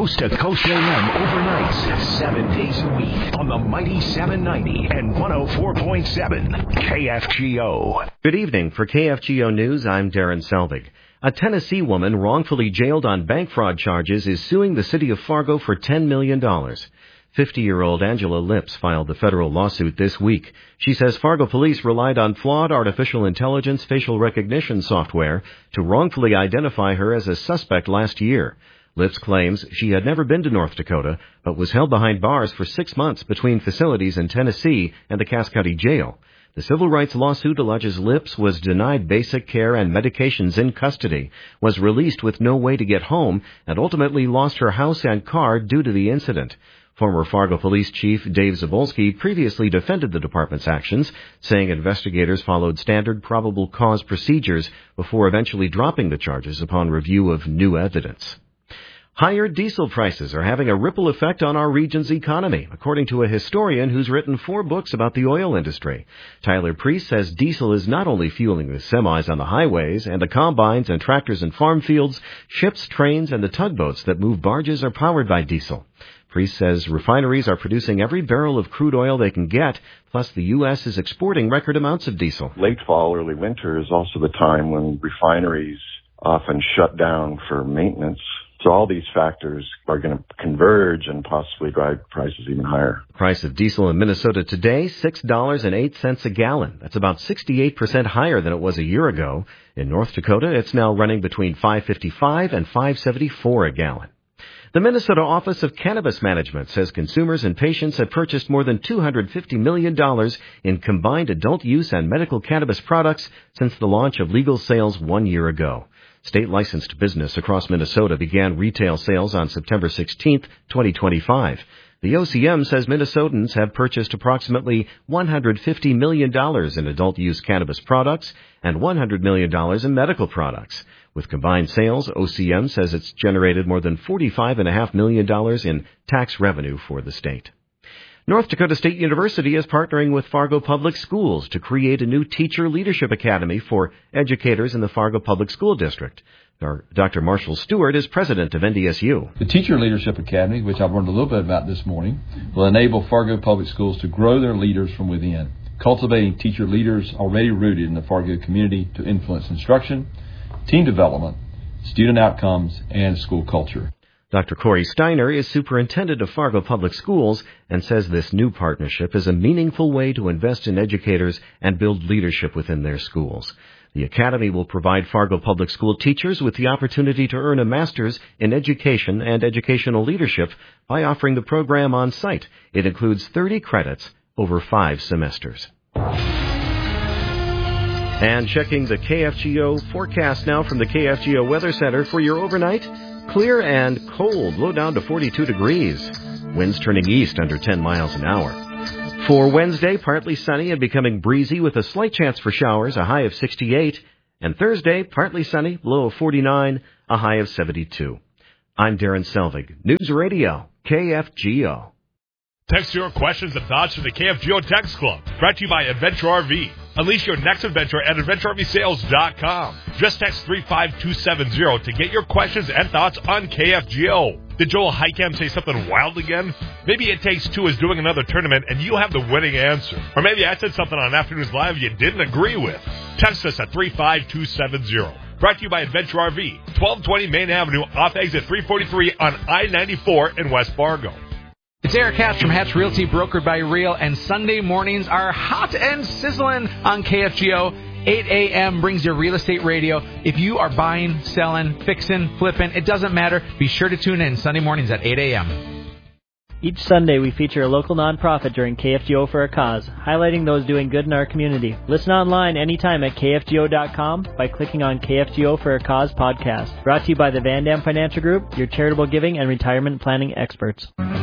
Coast to Coast AM overnights, 7 days a week on the mighty 790 and 104.7 KFGO. Good evening. For KFGO News, I'm Darren Selvig. A Tennessee woman wrongfully jailed on bank fraud charges is suing the city of Fargo for $10 million. 50-year-old Angela Lips filed the federal lawsuit this week. She says Fargo police relied on flawed artificial intelligence facial recognition software to wrongfully identify her as a suspect last year. Lips claims she had never been to North Dakota, but was held behind bars for 6 months between facilities in Tennessee and the Cass County Jail. The civil rights lawsuit alleges Lips was denied basic care and medications in custody, was released with no way to get home, and ultimately lost her house and car due to the incident. Former Fargo Police Chief Dave Zabolski previously defended the department's actions, saying investigators followed standard probable cause procedures before eventually dropping the charges upon review of new evidence. Higher diesel prices are having a ripple effect on our region's economy, according to a historian who's written 4 books about the oil industry. Tyler Priest says diesel is not only fueling the semis on the highways and the combines and tractors in farm fields, ships, trains, and the tugboats that move barges are powered by diesel. Priest says refineries are producing every barrel of crude oil they can get, plus the U.S. is exporting record amounts of diesel. Late fall, early winter is also the time when refineries often shut down for maintenance. So all these factors are going to converge and possibly drive prices even higher. The price of diesel in Minnesota today, $6.08 a gallon. That's about 68% higher than it was a year ago. In North Dakota, it's now running between $5.55 and $5.74 a gallon. The Minnesota Office of Cannabis Management says consumers and patients have purchased more than $250 million in combined adult use and medical cannabis products since the launch of legal sales 1 year ago. State-licensed business across Minnesota began retail sales on September 16, 2025. The OCM says Minnesotans have purchased approximately $150 million in adult-use cannabis products and $100 million in medical products. With combined sales, OCM says it's generated more than $45.5 million in tax revenue for the state. North Dakota State University is partnering with Fargo Public Schools to create a new teacher leadership academy for educators in the Fargo Public School District. Dr. Marshall Stewart is president of NDSU. The Teacher Leadership Academy, which I've learned a little bit about this morning, will enable Fargo Public Schools to grow their leaders from within, cultivating teacher leaders already rooted in the Fargo community to influence instruction, team development, student outcomes, and school culture. Dr. Corey Steiner is superintendent of Fargo Public Schools and says this new partnership is a meaningful way to invest in educators and build leadership within their schools. The academy will provide Fargo Public School teachers with the opportunity to earn a master's in education and educational leadership by offering the program on site. It includes 30 credits over 5 semesters. And checking the KFGO forecast now from the KFGO Weather Center for your overnight. Clear and cold, low down to 42 degrees. Winds turning east under 10 miles an hour. For Wednesday, partly sunny and becoming breezy with a slight chance for showers, a high of 68. And Thursday, partly sunny, low of 49, a high of 72. I'm Darren Selvig, News Radio, KFGO. Text your questions and thoughts to the KFGO Text Club, brought to you by Adventure RV. Unleash your next adventure at AdventureRVSales.com. Just text 35270 to get your questions and thoughts on KFGO. Did Joel Heicam say something wild again? Maybe It Takes Two is doing another tournament and you have the winning answer. Or maybe I said something on Afternoons Live you didn't agree with. Text us at 35270. Brought to you by Adventure RV, 1220 Main Avenue off exit 343 on I-94 in West Fargo. It's Eric Hatch from Hatch Realty, brokered by Real, and Sunday mornings are hot and sizzling on KFGO. 8 a.m. brings your real estate radio. If you are buying, selling, fixing, flipping, it doesn't matter. Be sure to tune in Sunday mornings at 8 a.m. Each Sunday, we feature a local nonprofit during KFGO for a Cause, highlighting those doing good in our community. Listen online anytime at KFGO.com by clicking on KFGO for a Cause podcast. Brought to you by the Van Dam Financial Group, your charitable giving and retirement planning experts.